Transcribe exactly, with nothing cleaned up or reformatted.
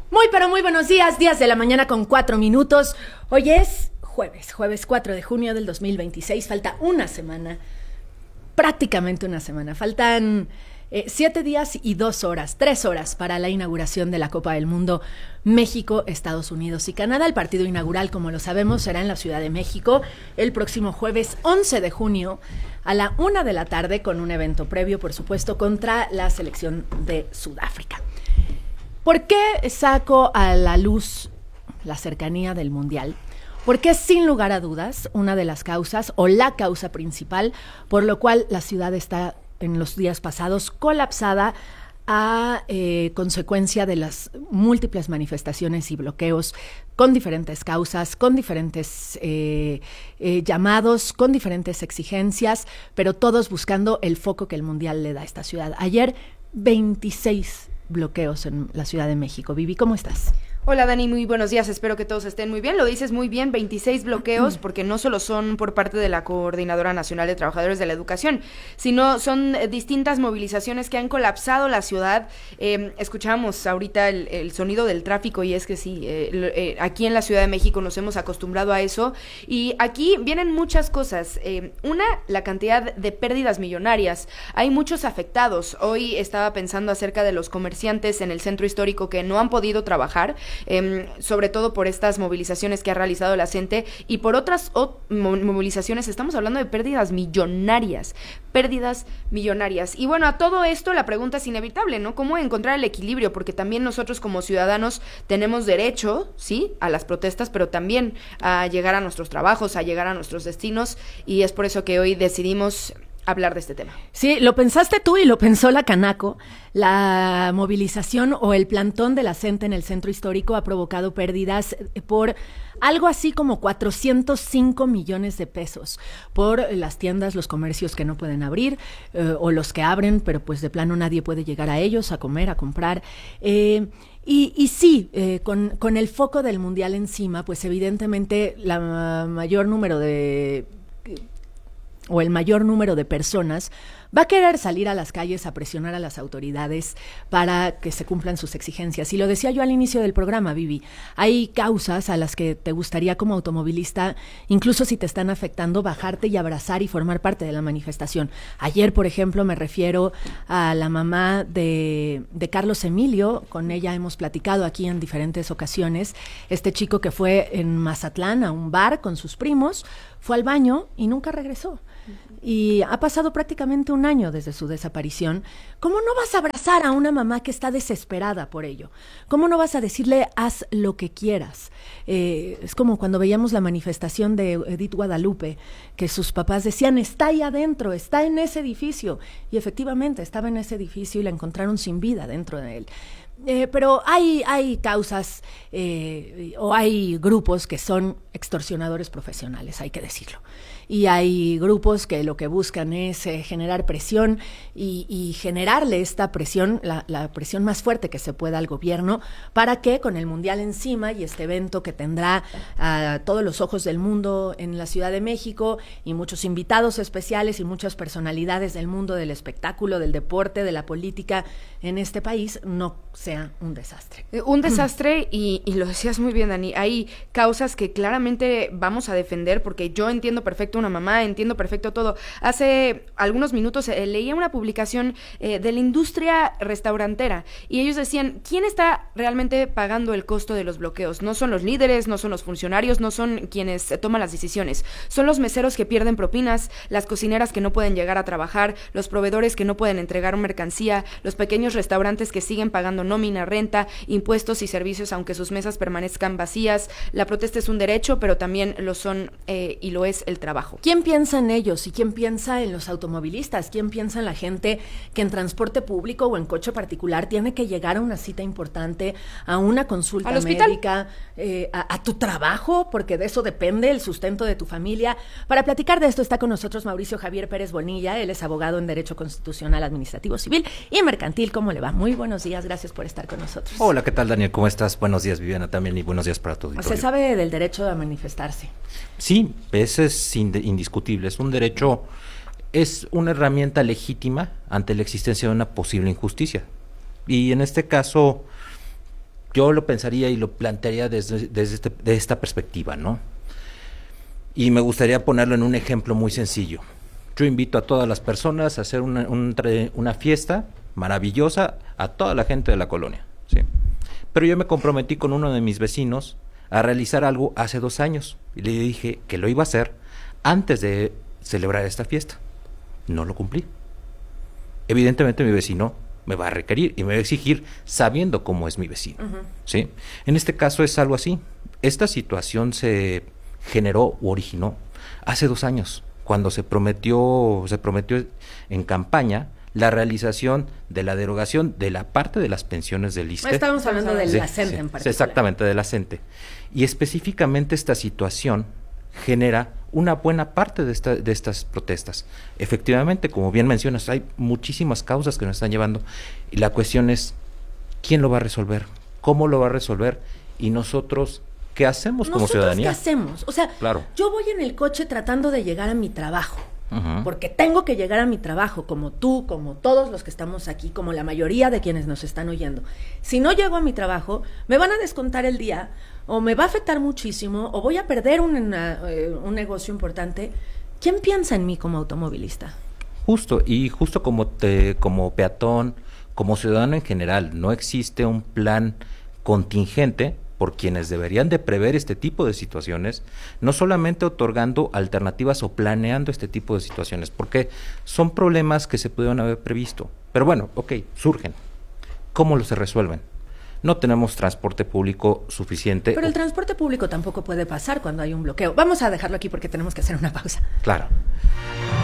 Muy pero muy buenos días, días de la mañana con cuatro minutos. Hoy es jueves, jueves cuatro de junio del dos mil veintiséis. Falta una semana, prácticamente una semana. Faltan eh, siete días y dos horas, tres horas para la inauguración de la Copa del Mundo México, Estados Unidos y Canadá. El partido inaugural, como lo sabemos, será en la Ciudad de México el próximo jueves once de junio a la una de la tarde con un evento previo, por supuesto, contra la selección de Sudáfrica. ¿Por qué saco a la luz la cercanía del Mundial? Porque es sin lugar a dudas una de las causas o la causa principal por lo cual la ciudad está en los días pasados colapsada a eh, consecuencia de las múltiples manifestaciones y bloqueos con diferentes causas, con diferentes eh, eh, llamados, con diferentes exigencias, pero todos buscando el foco que el Mundial le da a esta ciudad. Ayer, veintiséis bloqueos en la Ciudad de México. Vivi, ¿cómo estás? Hola Dani, muy buenos días, espero que todos estén muy bien. Lo dices muy bien, veintiséis bloqueos, porque no solo son por parte de la Coordinadora Nacional de Trabajadores de la Educación, sino son distintas movilizaciones que han colapsado la ciudad. Eh, escuchamos ahorita el, el sonido del tráfico y es que sí, eh, eh, aquí en la Ciudad de México nos hemos acostumbrado a eso y aquí vienen muchas cosas. Eh, una, la cantidad de pérdidas millonarias. Hay muchos afectados. Hoy estaba pensando acerca de los comerciantes en el centro histórico que no han podido trabajar, Eh, sobre todo por estas movilizaciones que ha realizado la gente y por otras o, mo, movilizaciones. Estamos hablando de pérdidas millonarias, pérdidas millonarias. Y bueno, a todo esto la pregunta es inevitable, ¿no? ¿Cómo encontrar el equilibrio? Porque también nosotros como ciudadanos tenemos derecho, sí, a las protestas, pero también a llegar a nuestros trabajos, a llegar a nuestros destinos, y es por eso que hoy decidimos hablar de este tema. Sí, lo pensaste tú y lo pensó la Canaco. La movilización o el plantón de la gente en el centro histórico ha provocado pérdidas por algo así como cuatrocientos cinco millones de pesos por las tiendas, los comercios que no pueden abrir eh, o los que abren, pero pues de plano nadie puede llegar a ellos, a comer, a comprar. Eh, Y, y sí, eh, con, con el foco del Mundial encima, pues evidentemente la mayor número de... o el mayor número de personas va a querer salir a las calles a presionar a las autoridades para que se cumplan sus exigencias. Y lo decía yo al inicio del programa, Vivi, hay causas a las que te gustaría como automovilista, incluso si te están afectando, bajarte y abrazar y formar parte de la manifestación. Ayer, por ejemplo, me refiero a la mamá de, de Carlos Emilio, con ella hemos platicado aquí en diferentes ocasiones, este chico que fue en Mazatlán a un bar con sus primos, fue al baño y nunca regresó. Y ha pasado prácticamente un año desde su desaparición. ¿Cómo no vas a abrazar a una mamá que está desesperada por ello? ¿Cómo no vas a decirle, haz lo que quieras? Eh, es como cuando veíamos la manifestación de Edith Guadalupe, que sus papás decían, está ahí adentro, está en ese edificio. Y efectivamente estaba en ese edificio y la encontraron sin vida dentro de él. Eh, pero hay, hay causas eh, o hay grupos que son extorsionadores profesionales, hay que decirlo. Y hay grupos que lo que buscan es eh, generar presión y, y generarle esta presión, la, la presión más fuerte que se pueda al gobierno, para que con el Mundial encima y este evento que tendrá a todos los ojos del mundo en la Ciudad de México y muchos invitados especiales y muchas personalidades del mundo del espectáculo, del deporte, de la política en este país, no sea un desastre. Un desastre y, y lo decías muy bien, Dani, hay causas que claramente vamos a defender porque yo entiendo perfecto una mamá, entiendo perfecto todo. Hace algunos minutos eh, leía una publicación eh, de la industria restaurantera y ellos decían, ¿quién está realmente pagando el costo de los bloqueos? No son los líderes, no son los funcionarios, no son quienes eh, toman las decisiones, son los meseros que pierden propinas, las cocineras que no pueden llegar a trabajar, los proveedores que no pueden entregar mercancía, los pequeños restaurantes que siguen pagando nómina, renta, impuestos y servicios aunque sus mesas permanezcan vacías. La protesta es un derecho, pero también lo son eh, y lo es el trabajo. ¿Quién piensa en ellos y quién piensa en los automovilistas? ¿Quién piensa en la gente que en transporte público o en coche particular tiene que llegar a una cita importante, a una consulta médica, eh, a, a tu trabajo? Porque de eso depende el sustento de tu familia. Para platicar de esto está con nosotros Mauricio Javier Pérez Bonilla. Él es abogado en Derecho Constitucional, Administrativo, Civil y Mercantil. ¿Cómo le va? Muy buenos días, gracias por estar con nosotros. Hola, ¿qué tal, Daniel? ¿Cómo estás? Buenos días, Viviana, también, y buenos días para tu auditorio. Se sabe del derecho a manifestarse. Sí, ese es indiscutible, es un derecho, es una herramienta legítima ante la existencia de una posible injusticia. Y en este caso, yo lo pensaría y lo plantearía desde, desde este, de esta perspectiva, ¿no? Y me gustaría ponerlo en un ejemplo muy sencillo. Yo invito a todas las personas a hacer una, un, una fiesta maravillosa a toda la gente de la colonia, ¿sí? Pero yo me comprometí con uno de mis vecinos a realizar algo hace dos años. Y le dije que lo iba a hacer antes de celebrar esta fiesta. No lo cumplí. Evidentemente mi vecino me va a requerir y me va a exigir sabiendo cómo es mi vecino, uh-huh. ¿sí? En este caso es algo así. Esta situación se generó u originó hace dos años, cuando se prometió, se prometió en campaña la realización de la derogación de la parte de las pensiones del ISSSTE. Estábamos hablando del sí, ACENTE sí, en particular. Exactamente, del ACENTE. Y específicamente esta situación genera una buena parte de, esta, de estas protestas. Efectivamente, como bien mencionas, hay muchísimas causas que nos están llevando. Y la cuestión es, ¿quién lo va a resolver? ¿Cómo lo va a resolver? Y nosotros, ¿qué hacemos como ciudadanía? ¿Nosotros qué hacemos? O sea, claro. Yo voy en el coche tratando de llegar a mi trabajo. Uh-huh. Porque tengo que llegar a mi trabajo, como tú, como todos los que estamos aquí, como la mayoría de quienes nos están oyendo. Si no llego a mi trabajo, me van a descontar el día, o me va a afectar muchísimo, o voy a perder un, una, eh, un negocio importante. ¿Quién piensa en mí como automovilista? Justo, y justo como, te, como peatón, como ciudadano en general, no existe un plan contingente por quienes deberían de prever este tipo de situaciones, no solamente otorgando alternativas o planeando este tipo de situaciones, porque son problemas que se pudieron haber previsto. Pero bueno, ok, surgen. ¿Cómo los se resuelven? No tenemos transporte público suficiente. Pero el transporte público tampoco puede pasar cuando hay un bloqueo. Vamos a dejarlo aquí porque tenemos que hacer una pausa. Claro.